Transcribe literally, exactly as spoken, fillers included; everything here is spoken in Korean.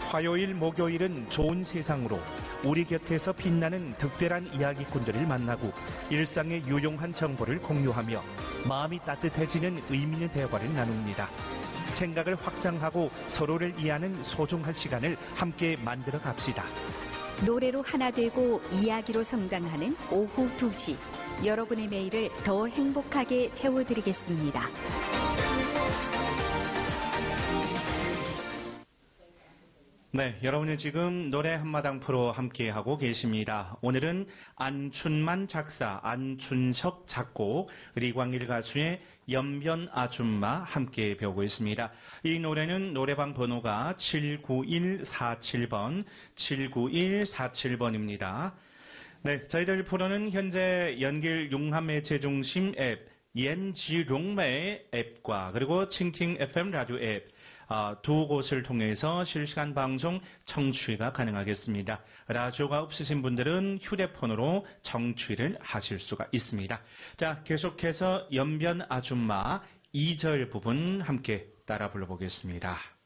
화요일, 목요일은 좋은 세상으로 우리 곁에서 빛나는 특별한 이야기꾼들을 만나고 일상의 유용한 정보를 공유하며 마음이 따뜻해지는 의미 있는 대화를 나눕니다. 생각을 확장하고 서로를 이해하는 소중한 시간을 함께 만들어 갑시다. 노래로 하나 되고 이야기로 성장하는 오후 두 시. 여러분의 매일을 더 행복하게 채워드리겠습니다. 네, 여러분은 지금 노래 한마당 프로 함께하고 계십니다. 오늘은 안춘만 작사, 안춘석 작곡, 리광일 가수의 연변 아줌마 함께 배우고 있습니다. 이 노래는 노래방 번호가 칠구일사칠 번, 칠구일사칠 번입니다. 네, 저희들 프로는 현재 연길 융합매체 중심 앱, 옌지롱매 앱과 그리고 칭팅 에프엠 라디오 앱 어, 두 곳을 통해서 실시간 방송 청취가 가능하겠습니다. 라디오가 없으신 분들은 휴대폰으로 청취를 하실 수가 있습니다. 자, 계속해서 연변 아줌마 이 절 부분 함께 따라 불러보겠습니다.